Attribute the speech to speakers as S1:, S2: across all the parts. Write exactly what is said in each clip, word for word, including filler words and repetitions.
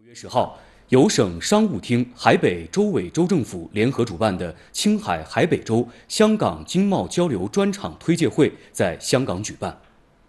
S1: 月十号，由省商务厅、海北州委州政府联合主办的青海海北州香港经贸交流专场推介会在香港举办。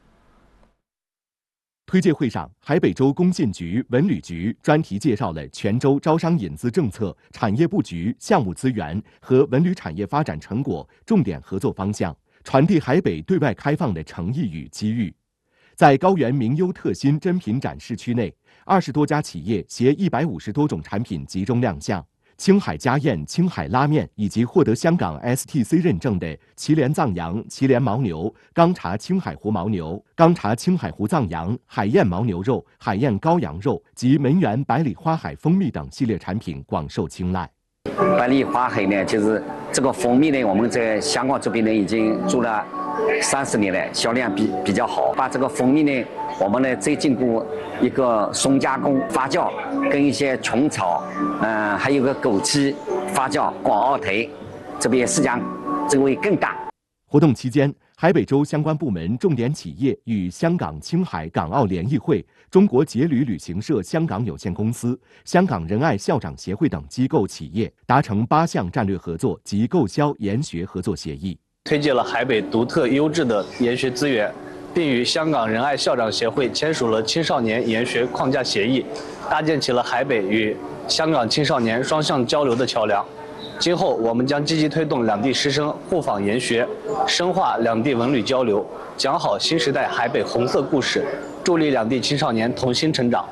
S2: 推介会上，海北州工信局、文旅局专题介绍了全州招商引资政策、产业布局、项目资源和文旅产业发展成果、重点合作方向，传递海北对外开放的诚意与机遇。在高原名优特新珍品展示区内，二十多家企业携一百五十多种产品集中亮相。青海家宴、青海拉面以及获得香港 S T C 认证的祁连藏羊、祁连牦牛、钢茶青海湖牦牛、钢茶青海湖藏羊、海燕牦牛肉、海燕羔羊肉及门源百里花海蜂蜜等系列产品广受青睐。
S3: 百里花海呢，就是这个蜂蜜呢，我们在香港这边呢已经做了三十年了，销量比比较好。把这个蜂蜜呢，我们呢再经过一个松加工发酵，跟一些虫草，嗯、呃，还有个枸杞发酵，广澳台这边市场这个会更大。
S2: 活动期间，海北州相关部门、重点企业与香港青海港澳联谊会、中国捷旅旅行社香港有限公司、香港仁爱校长协会等机构企业达成八项战略合作及购销研学合作协议，
S4: 推介了海北独特优质的研学资源，并与香港仁爱校长协会签署了青少年研学框架协议，搭建起了海北与香港青少年双向交流的桥梁。今后我们将积极推动两地师生互访研学，深化两地文旅交流，讲好新时代海北红色故事，助力两地青少年同心成长。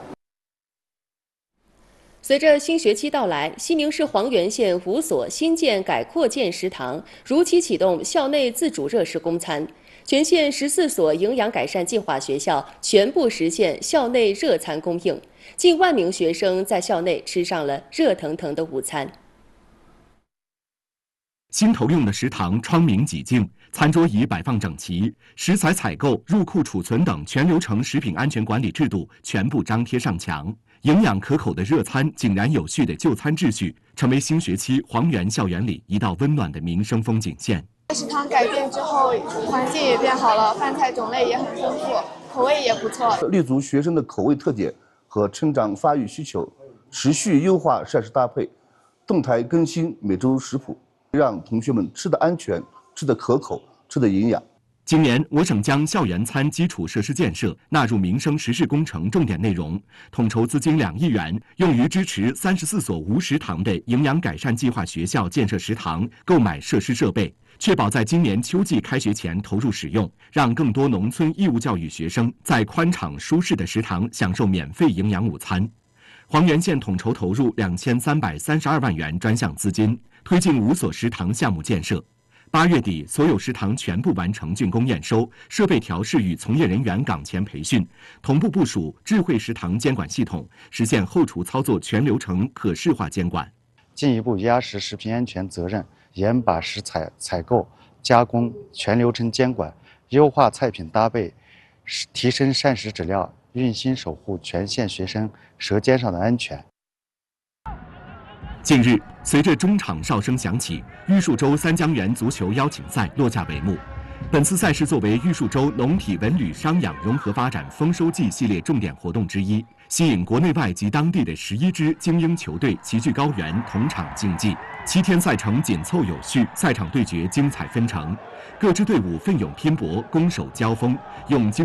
S5: 随着新学期到来，西宁市黄原县五所新建改扩建食堂如期启动校内自主热食供餐，全县十四所营养改善计划学校全部实现校内热餐供应，近万名学生在校内吃上了热腾腾的午餐。
S2: 新投用的食堂窗明几净，餐桌椅摆放整齐，食材采购、入库储存等全流程食品安全管理制度全部张贴上墙。营养可口的热餐、井然有序的就餐秩序，成为新学期黄原校园里一道温暖的民生风景线。
S6: 食堂改变之后，环境也变好了，饭菜种类也很丰富，口味也不错。
S7: 立足学生的口味特点和成长发育需求，持续优化膳食搭配，动态更新每周食谱，让同学们吃得安全、吃得可口、吃得营养。
S2: 今年，我省将校园餐基础设施建设纳入民生实事工程重点内容，统筹资金两亿元，用于支持三十四所无食堂的营养改善计划学校建设食堂，购买设施设备，确保在今年秋季开学前投入使用，让更多农村义务教育学生在宽敞舒适的食堂享受免费营养午餐。黄原县统筹投入两千三百三十二万元专项资金，推进五所食堂项目建设。八月底，所有食堂全部完成竣工验收，设备调试与从业人员岗前培训，同步部署智慧食堂监管系统，实现后厨操作全流程可视化监管。
S8: 进一步压实食品安全责任，严把食材采购、加工全流程监管，优化菜品搭配，提升膳食质量，用心守护全县学生舌尖上的安全。
S2: 近日，随着中场哨声响起，玉树州三江源足球邀请赛落下帷幕。本次赛事作为玉树州农体文旅商养融合发展丰收季系列重点活动之一，吸引国内外及当地的十一支精英球队齐聚高原同场竞技。七天赛程紧凑有序，赛场对决精彩纷呈，各支队伍奋勇拼搏，攻守交锋，用精